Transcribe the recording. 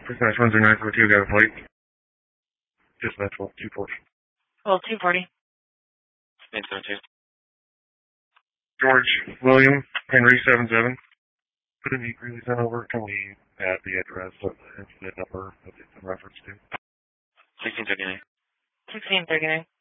Dispatch 10942, got a plate. Dispatch 240. Well, 240. 872. George William Henry 77. Could it be really sent over? Can we add the address of the incident number that it's in reference to? 1639. 1639.